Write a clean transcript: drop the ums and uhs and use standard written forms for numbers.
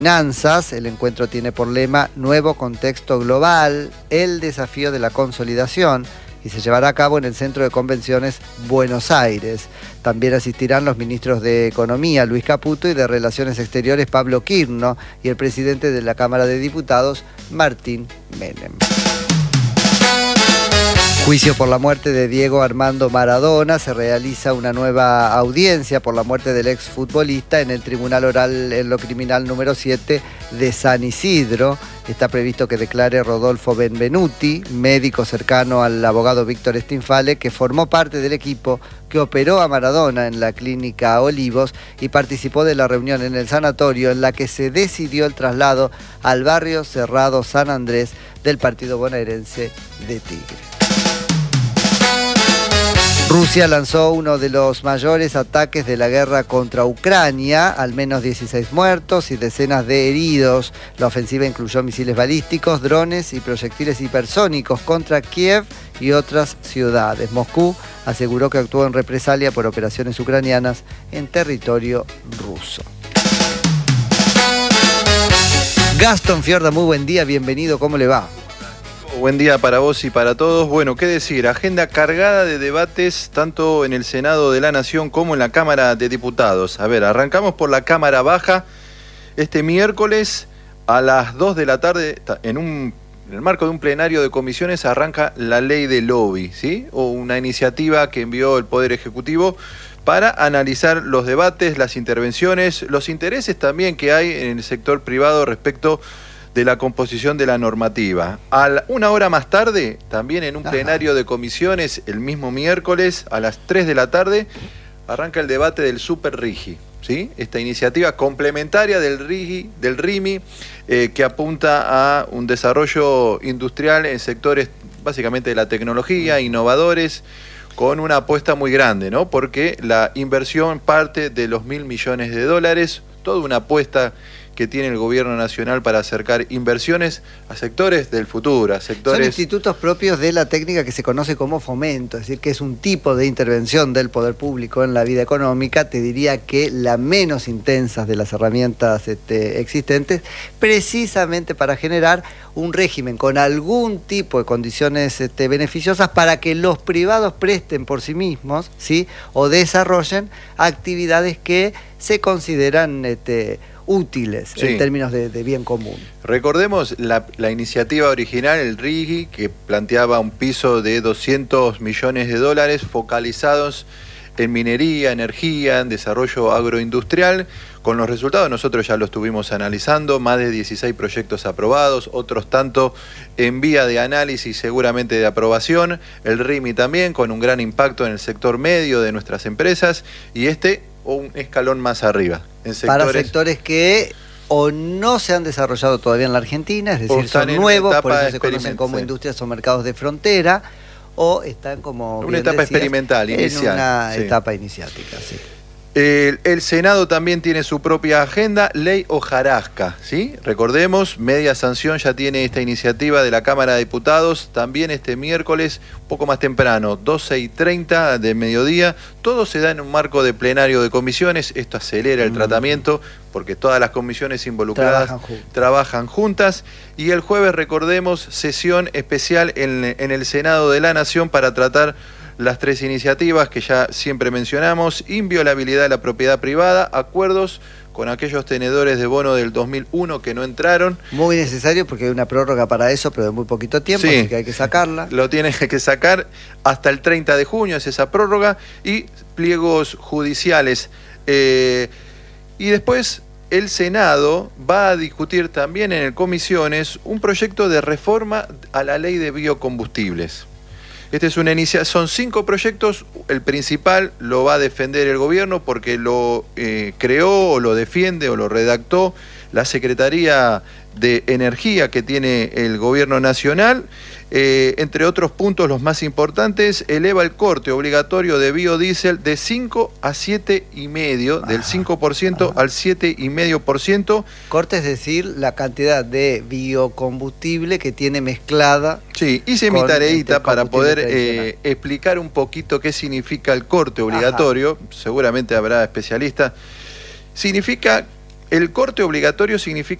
Finanzas. El encuentro tiene por lema Nuevo Contexto Global, el desafío de la consolidación, y se llevará a cabo en el Centro de Convenciones Buenos Aires. También asistirán los ministros de Economía, Luis Caputo, y de Relaciones Exteriores, Pablo Quirno, y el presidente de la Cámara de Diputados, Martín Menem. Juicio por la muerte de Diego Armando Maradona. Se realiza una nueva audiencia por la muerte del exfutbolista en el Tribunal Oral en lo Criminal número 7 de San Isidro. Está previsto que declare Rodolfo Benvenuti, médico cercano al abogado Víctor Stinfale, que formó parte del equipo que operó a Maradona en la clínica Olivos y participó de la reunión en el sanatorio en la que se decidió el traslado al barrio cerrado San Andrés del partido bonaerense de Tigre. Rusia lanzó uno de los mayores ataques de la guerra contra Ucrania, al menos 16 muertos y decenas de heridos. La ofensiva incluyó misiles balísticos, drones y proyectiles hipersónicos contra Kiev y otras ciudades. Moscú aseguró que actuó en represalia por operaciones ucranianas en territorio ruso. Gastón Fiorda, muy buen día, bienvenido, ¿cómo le va? Buen día para vos y para todos. Bueno, qué decir, agenda cargada de debates tanto en el Senado de la Nación como en la Cámara de Diputados. A ver, arrancamos por la Cámara Baja. Este miércoles a las 2 de la tarde, en el marco de un plenario de comisiones, arranca la ley de lobby, ¿sí? O una iniciativa que envió el Poder Ejecutivo para analizar los debates, las intervenciones, los intereses también que hay en el sector privado respecto de la composición de la normativa. Una hora más tarde, también en un plenario de comisiones, el mismo miércoles, a las 3 de la tarde, arranca el debate del Super RIGI, ¿sí? Esta iniciativa complementaria del RIMI, que apunta a un desarrollo industrial en sectores básicamente de la tecnología, innovadores, con una apuesta muy grande, ¿no? Porque la inversión parte de los $1.000 millones, toda una apuesta que tiene el gobierno nacional para acercar inversiones a sectores del futuro, a sectores... Son institutos propios de la técnica que se conoce como fomento, es decir, que es un tipo de intervención del poder público en la vida económica, te diría que la menos intensa de las herramientas existentes, precisamente para generar un régimen con algún tipo de condiciones beneficiosas para que los privados presten por sí mismos, ¿sí? O desarrollen actividades que se consideran útiles, sí, en términos de bien común. Recordemos la iniciativa original, el RIGI, que planteaba un piso de $200 millones focalizados en minería, energía, en desarrollo agroindustrial. Con los resultados nosotros ya lo estuvimos analizando, más de 16 proyectos aprobados, otros tanto en vía de análisis, seguramente de aprobación. El RIMI también, con un gran impacto en el sector medio de nuestras empresas, y un escalón más arriba. Para sectores que o no se han desarrollado todavía en la Argentina, es decir, son nuevos, por eso se conocen como industrias o mercados de frontera, o están como una etapa experimental, inicial. En una etapa iniciática, sí. El Senado también tiene su propia agenda, ley hojarasca, ¿sí? Recordemos, media sanción ya tiene esta iniciativa de la Cámara de Diputados, también este miércoles, un poco más temprano, 12:30 de mediodía. Todo se da en un marco de plenario de comisiones, esto acelera el tratamiento, porque todas las comisiones involucradas trabajan juntas. Y el jueves, recordemos, sesión especial en el Senado de la Nación para tratar las tres iniciativas que ya siempre mencionamos: inviolabilidad de la propiedad privada, acuerdos con aquellos tenedores de bono del 2001 que no entraron. Muy necesario porque hay una prórroga para eso, pero de muy poquito tiempo, sí, así que hay que sacarla. Lo tienen que sacar hasta el 30 de junio, es esa prórroga, y pliegos judiciales. Y después el Senado va a discutir también en comisiones un proyecto de reforma a la ley de biocombustibles. Este es una iniciativa, son 5 proyectos, el principal lo va a defender el gobierno porque lo creó o lo defiende o lo redactó la Secretaría de Energía que tiene el gobierno nacional. Entre otros puntos, los más importantes, eleva el corte obligatorio de biodiesel de 5 a 7,5%, del 5% al 7,5%. Corte, es decir, la cantidad de biocombustible que tiene mezclada. Sí, hice mi tareita para poder explicar un poquito qué significa el corte obligatorio. Seguramente habrá especialistas. Significa El corte obligatorio significa